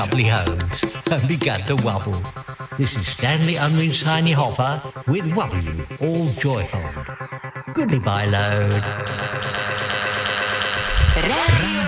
Lovely hoes, and began to wobble. This is Stanley Unwin's Tiny Hoffer with Wobble You, all joyful. Goodbye, load. Radio